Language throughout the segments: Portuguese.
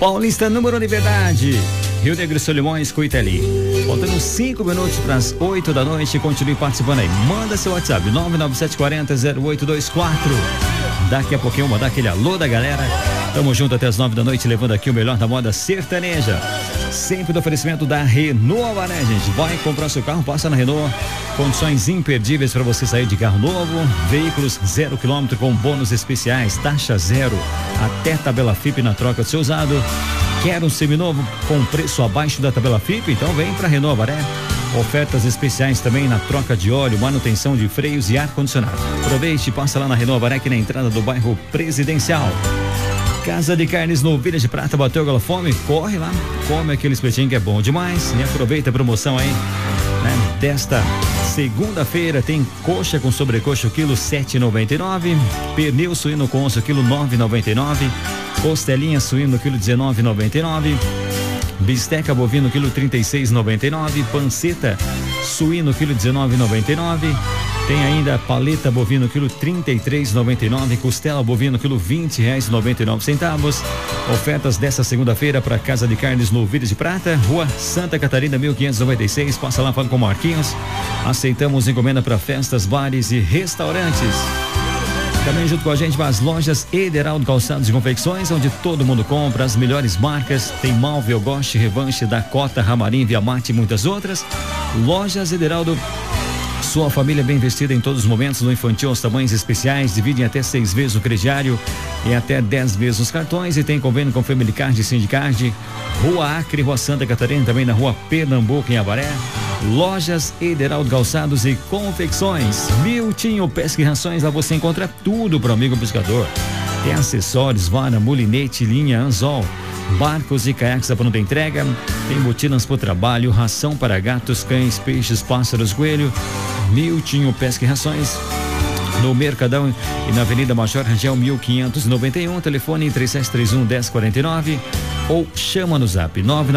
Paulista, número de verdade. Rio Negro, Solimões, Cuiteli. Faltando 5 minutos para as 8 da noite. Continue participando aí. Manda seu WhatsApp, 997400824. Daqui a pouquinho, mandar aquele alô da galera. Tamo junto até as 9 da noite, levando aqui o melhor da moda sertaneja. Sempre do oferecimento da Renault Avaré, gente. Vai comprar seu carro, passa na Renault. Condições imperdíveis para você sair de carro novo. Veículos 0 km com bônus especiais, taxa zero. Até tabela FIP na troca do seu usado. Quer um seminovo com preço abaixo da tabela FIP? Então vem para Renault Avaré. Ofertas especiais também na troca de óleo, manutenção de freios e ar-condicionado. Aproveite e passa lá na Renault Avaré, aqui na entrada do bairro Presidencial. Casa de Carnes Novilhas de Prata, bateu aquela fome? Corre lá, come aquele espetinho que é bom demais. E aproveita a promoção aí, né? Desta segunda-feira tem coxa com sobrecoxa, o quilo 7,99. Pernil suíno com osso, quilo 9,99. Costelinha suíno, quilo 19,99. Bisteca bovino, quilo 36,99. Panceta suíno, quilo 19,99. Tem ainda paleta bovino, quilo 33,99. Costela bovino, quilo R$20,99. Ofertas dessa segunda-feira para Casa de Carnes Novilhas de Prata, Rua Santa Catarina, 1596. Passa lá, fala com o Marquinhos. Aceitamos encomenda para festas, bares e restaurantes. Também junto com a gente as lojas Ederaldo Calçados e Confecções, onde todo mundo compra as melhores marcas. Tem Malve, Ogoste, Revanche, Dakota, Ramarim, Via Marte e muitas outras. Lojas Ederaldo, sua família bem vestida em todos os momentos, no infantil aos tamanhos especiais, dividem até 6 vezes o crediário e até 10 vezes os cartões, e tem convênio com Family Card e Sindicard. Rua Acre, Rua Santa Catarina, também na Rua Pernambuco, em Avaré. Lojas Ederaldo Calçados e Confecções. Miltinho Pesca e Rações, lá você encontra tudo para o amigo pescador. Tem acessórios, vara, mulinete, linha, anzol, barcos e caiaques à pronta entrega. Tem botinas para o trabalho, ração para gatos, cães, peixes, pássaros, coelho. Miltinho Pesca e Rações, no Mercadão e na Avenida Major Rangel 1591, telefone 3731-1049 ou chama no zap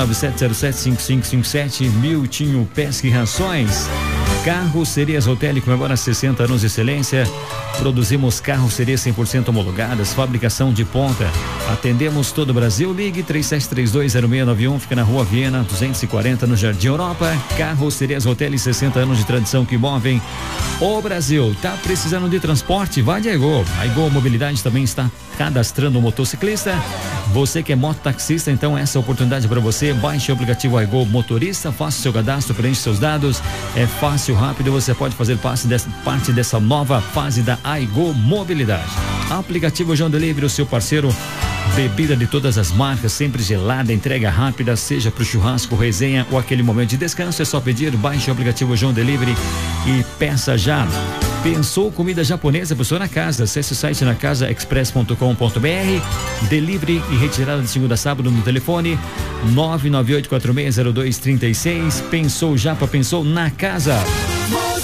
997075557. Miltinho Pesca e Rações. Carrocerias Hotel comemora 60 anos de excelência. Produzimos carrocerias 100% homologadas, fabricação de ponta. Atendemos todo o Brasil. Ligue 37320691, fica na Rua Viena 240, no Jardim Europa. Carrocerias Hotel, 60 anos de tradição que movem o Brasil. Tá precisando de transporte? Vai de Aigol. A Aigol Mobilidade também está cadastrando um motociclista. Você que é mototaxista, então essa é a oportunidade para você. Baixe o aplicativo Aigol Motorista, faça seu cadastro, preenche seus dados. É fácil, rápido, você pode fazer parte dessa nova fase da Aigol Mobilidade. Aplicativo João Delivery, o seu parceiro. Bebida de todas as marcas, sempre gelada, entrega rápida, seja para o churrasco, resenha ou aquele momento de descanso. É só pedir, baixe o aplicativo João Delivery e peça já. Pensou comida japonesa para sua na casa? Acesse o site nacasaexpress.com.br. Delivery e retirada de segunda a sábado no telefone 998460236. Pensou Japa, pensou na casa.